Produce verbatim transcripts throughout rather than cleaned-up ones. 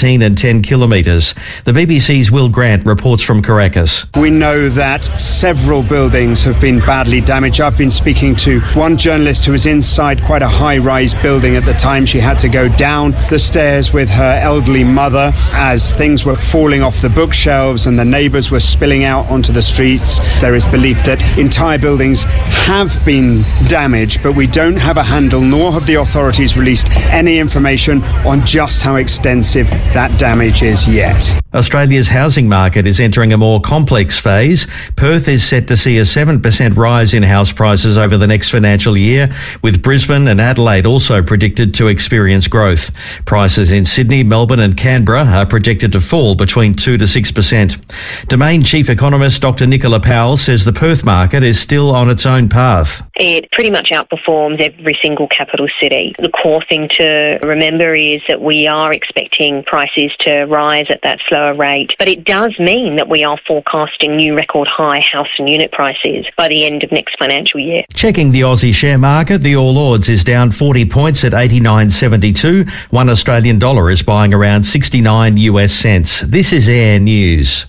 fifteen and ten kilometres. The B B C's Will Grant reports from Caracas. We know that several buildings have been badly damaged. I've been speaking to one journalist who was inside quite a high-rise building at the time. She had to go down the stairs with her elderly mother as things were falling off the bookshelves and the neighbours were spilling out onto the streets. There is belief that entire buildings have been damaged, but we don't have a handle, nor have the authorities released any information on just how extensive that damage is yet. Australia's housing market is entering a more complex phase. Perth is set to see a seven percent rise in house prices over the next financial year, with Brisbane and Adelaide also predicted to experience growth. Prices in Sydney, Melbourne and Canberra are projected to fall between two to six percent. Domain Chief Economist Doctor Nicola Powell says the Perth market is still on its own path. It pretty much outperforms every single capital city. The core thing to remember is that we are expecting prices to rise at that slower rate, but it does mean that we are forecasting new record high house and unit prices by the end of next financial year. Checking the Aussie share market, the All Ords is down forty points at eighty-nine seventy-two. One Australian dollar is buying around sixty-nine US cents. This is Air News.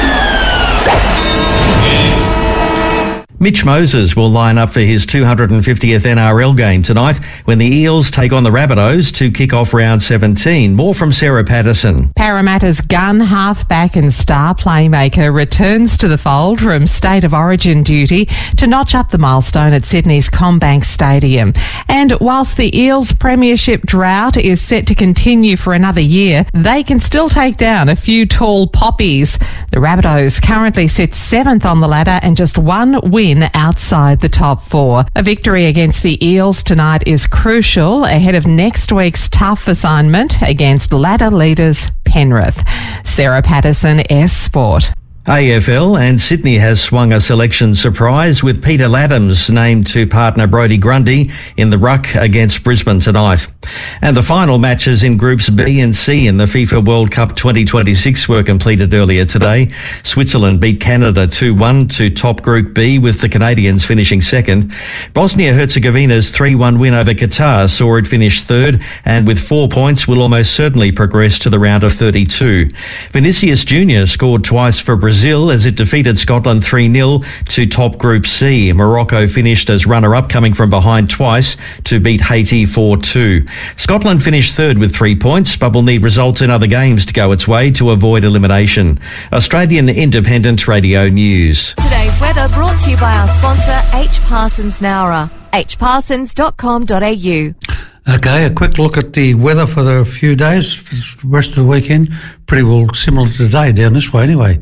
Mitch Moses will line up for his two hundred fiftieth N R L game tonight when the Eels take on the Rabbitohs to kick off round seventeen. More from Sarah Patterson. Parramatta's gun, halfback and star playmaker returns to the fold from State of Origin duty to notch up the milestone at Sydney's CommBank Stadium. And whilst the Eels' premiership drought is set to continue for another year, they can still take down a few tall poppies. The Rabbitohs currently sit seventh on the ladder and just one win outside the top four. A victory against the Eels tonight is crucial ahead of next week's tough assignment against ladder leaders Penrith. Sarah Patterson, S Sport. A F L and Sydney has swung a selection surprise with Peter Laddams named to partner Brodie Grundy in the ruck against Brisbane tonight. And the final matches in Groups B and C in the FIFA World Cup twenty twenty-six were completed earlier today. Switzerland beat Canada two one to top Group B, with the Canadians finishing second. Bosnia-Herzegovina's three one win over Qatar saw it finish third, and with four points will almost certainly progress to the round of thirty-two. Vinicius Junior scored twice for Brazil Brazil as it defeated Scotland three nil to top Group C. Morocco finished as runner-up, coming from behind twice to beat Haiti four two. Scotland finished third with three points, but will need results in other games to go its way to avoid elimination. Australian Independent Radio News. Today's weather brought to you by our sponsor H Parsons Nowra, h parsons dot com dot a u. Okay, a quick look at the weather for the few days, for the rest of the weekend. Pretty well similar to today down this way anyway.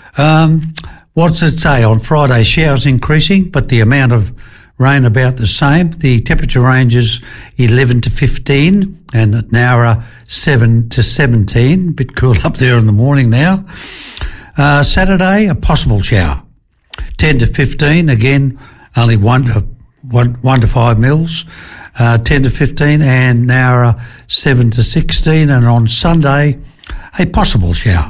Um, what's it say? On Friday, showers increasing, but the amount of rain about the same. The temperature ranges eleven to fifteen, and at Nowra seven to seventeen. A bit cool up there in the morning now. Uh, Saturday, a possible shower. ten to fifteen, again, only one to, one, one to five mils. Uh, ten to fifteen, and Nowra seven to sixteen, and on Sunday, a possible shower.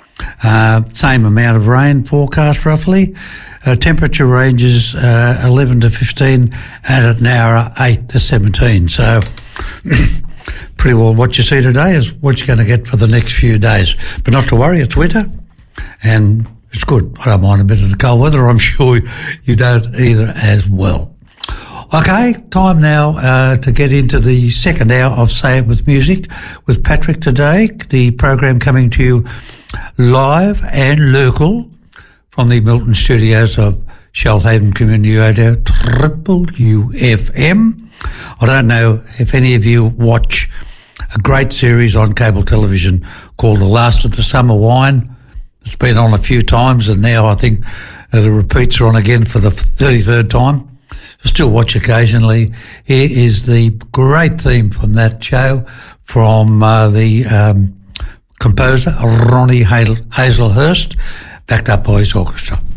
Uh, same amount of rain forecast roughly. Uh, temperature ranges uh, eleven to fifteen, and at Nowra eight to seventeen. So pretty well what you see today is what you're going to get for the next few days. But not to worry, it's winter and it's good. I don't mind a bit of the cold weather. I'm sure you don't either as well. Okay, time now uh, to get into the second hour of Say It With Music with Patrick today. The program coming to you live and local from the Milton studios of Shoalhaven Community Radio, Triple U F M. I don't know if any of you watch a great series on cable television called The Last of the Summer Wine. It's been on a few times, and now I think uh, the repeats are on again for the thirty-third time. Still watch occasionally. Here is the great theme from that show from uh, the um, composer Ronnie Hazelhurst, backed up by his orchestra.